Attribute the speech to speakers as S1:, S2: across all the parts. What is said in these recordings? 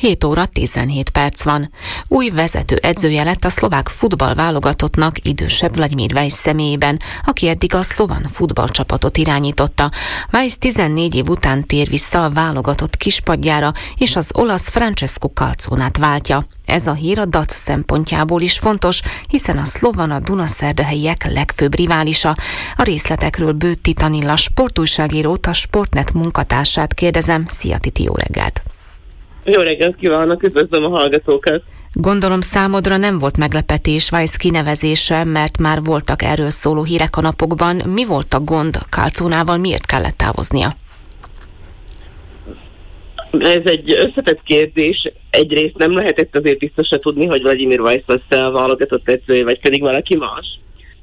S1: 7 óra 17 perc van. Új vezető edzője lett a szlovák futballválogatottnak idősebb Vladimir Weisz személyében, aki eddig a szlován futballcsapatot irányította. Weisz 14 év után tér vissza a válogatott kispadjára, és az olasz Francesco Calzonát váltja. Ez a hír a DAC szempontjából is fontos, hiszen a szlovan a dunaszerdahelyiek legfőbb riválisa. A részletekről Bőti Tanilla sportújságírót, a Sportnet munkatársát kérdezem. Szia Titi, jó reggelt!
S2: Jó reggelt kívánok, üdvözlöm a hallgatókat!
S1: Gondolom számodra nem volt meglepetés Weisz kinevezése, mert már voltak erről szóló hírek a napokban. Mi volt a gond Calzonával, miért kellett távoznia?
S2: Ez egy összetett kérdés. Egyrészt nem lehetett azért biztosra tudni, hogy Vladimir Weisz lesz a válogatott edzője, vagy pedig valaki más.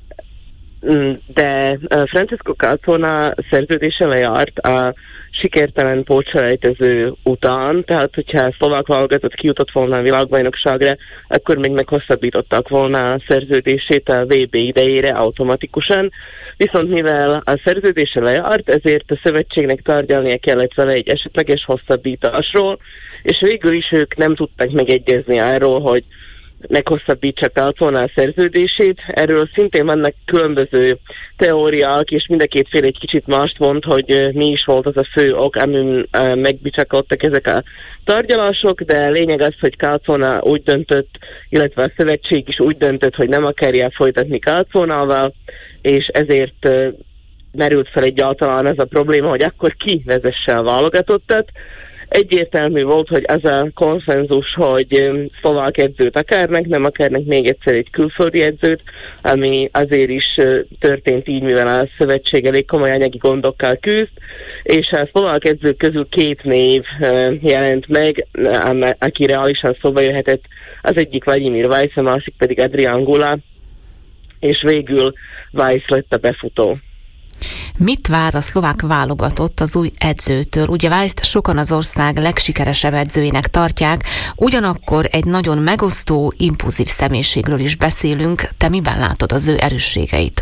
S2: De Francesco Calzona szerződése lejárt a sikertelen pótselejtező után, tehát hogyha a szlovák válogatott kijutott volna a világbajnokságra, akkor még meghosszabbítottak volna a szerződését a VB idejére automatikusan, viszont mivel a szerződése lejárt, ezért a szövetségnek tárgyalnia kellett vele egy esetleges hosszabbításról, és végül is ők nem tudtak megegyezni arról, hogy meghosszabbítsa Calzona a szerződését. Erről szintén vannak különböző teóriák, és mind a két fél egy kicsit mást mond, hogy mi is volt az a fő ok, amin megbicsakodtak ezek a tárgyalások, de lényeg az, hogy Calzona úgy döntött, illetve a szövetség is úgy döntött, hogy nem akarja folytatni Calzonával, és ezért merült fel egyáltalán ez a probléma, hogy akkor ki vezesse a válogatottat. Egyértelmű volt, hogy az a konszenzus, hogy szlovák edzőt akarnak, nem akarnak még egyszer egy külföldi edzőt, ami azért is történt így, mivel a szövetség elég komoly anyagi gondokkal küzd, és a szlovák edzők közül 2 név jelent meg, aki reálisan szóba jöhetett, az egyik Vladimir Weisz, a másik pedig Adrian Gula, és végül Weisz lett a befutó.
S1: Mit vár a szlovák válogatott az új edzőtől? Ugye Weiszt sokan az ország legsikeresebb edzőjének tartják, ugyanakkor egy nagyon megosztó, impulzív személyiségről is beszélünk. Te miben látod az ő erősségeit?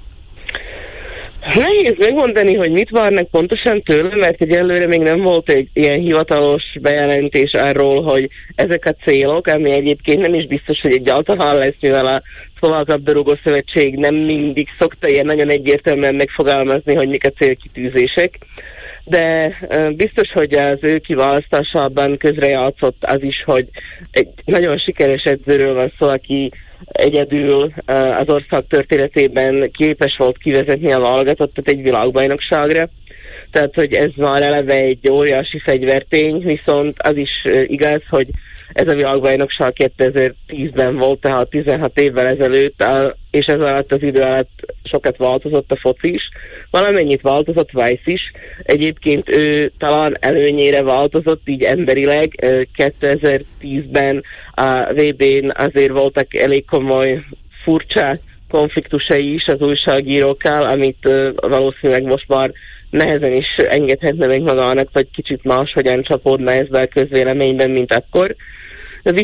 S2: Nehéz megmondani, hogy mit várnak pontosan tőle, mert egyelőre még nem volt egy ilyen hivatalos bejelentés arról, hogy ezek a célok, ami egyébként nem is biztos, hogy egyáltalán lesz, mivel a Szlovák labdarúgó szövetség nem mindig szokta ilyen nagyon egyértelműen megfogalmazni, hogy mik a célkitűzések. De biztos, hogy az ő kiválasztásában közrejátszott az is, hogy egy nagyon sikeres edzőről van szó, aki egyedül az ország történetében képes volt kivezetni a válogatottat egy világbajnokságra. Tehát, hogy ez már eleve egy óriási fegyvertény, viszont az is igaz, hogy ez a világbajnokság 2010-ben volt, tehát 16 évvel ezelőtt, és ez alatt az idő alatt sokat változott a foci is. Valamennyit változott Weisz is. Egyébként ő talán előnyére változott, így emberileg. 2010-ben a VB-n azért voltak elég komoly, furcsa konfliktusai is az újságírókkal, amit valószínűleg most már nehezen is engedhetne meg magának, vagy kicsit máshogyan csapódna ezzel a közvéleményben, mint akkor.